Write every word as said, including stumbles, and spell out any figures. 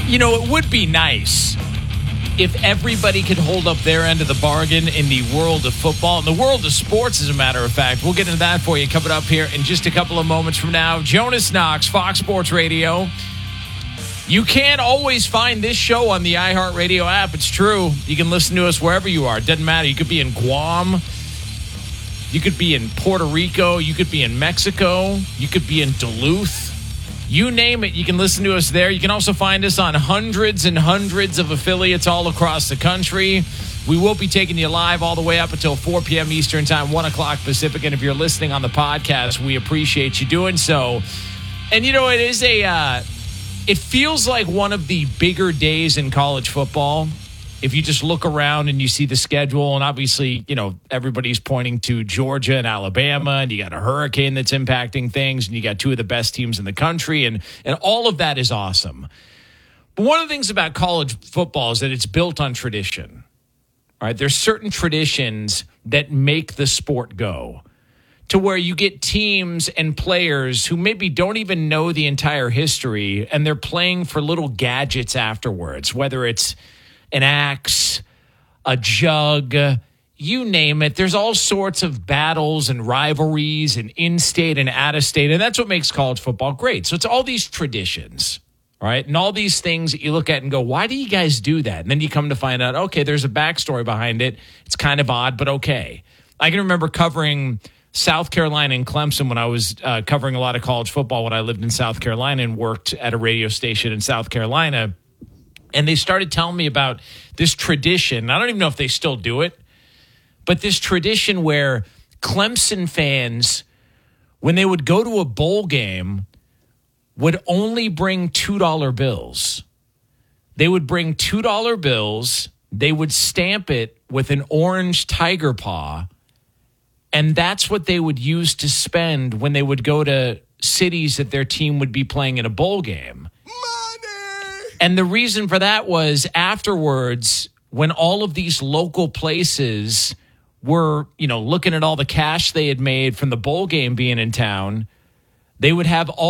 You know, it would be nice if everybody could hold up their end of the bargain in the world of football, in the world of sports, as a matter of fact. We'll get into that for you coming up here in just a couple of moments from now. Jonas Knox, Fox Sports Radio. You can't always find this show on the iHeartRadio app. It's true. You can listen to us wherever you are. It doesn't matter. You could be in Guam. You could be in Puerto Rico. You could be in Mexico. You could be in Duluth. You name it, you can listen to us there. You can also find us on hundreds and hundreds of affiliates all across the country. We will be taking you live all the way up until four p.m. Eastern Time, one o'clock Pacific. And if you're listening on the podcast, we appreciate you doing so. And, you know, it is a, uh, it feels like one of the bigger days in college football. If you just look around and you see the schedule, and obviously, you know, everybody's pointing to Georgia and Alabama, and you got a hurricane that's impacting things, and you got two of the best teams in the country, and, and all of that is awesome. But one of the things about college football is that it's built on tradition. All right, there's certain traditions that make the sport go, to where you get teams and players who maybe don't even know the entire history, and they're playing for little gadgets afterwards, whether it's an axe, a jug, you name it. There's all sorts of battles and rivalries and in-state and out-of-state, and that's what makes college football great. So it's all these traditions, right? And all these things that you look at and go, why do you guys do that? And then you come to find out, okay, there's a backstory behind it. It's kind of odd, but okay. I can remember covering South Carolina and Clemson when I was uh, covering a lot of college football when I lived in South Carolina and worked at a radio station in South Carolina. And they started telling me about this tradition. I don't even know if they still do it, but this tradition where Clemson fans, when they would go to a bowl game, would only bring two dollar bills. They would bring two dollar bills. They would stamp it with an orange tiger paw. And that's what they would use to spend when they would go to cities that their team would be playing in a bowl game. And the reason for that was afterwards, when all of these local places were, you know, looking at all the cash they had made from the bowl game being in town, they would have all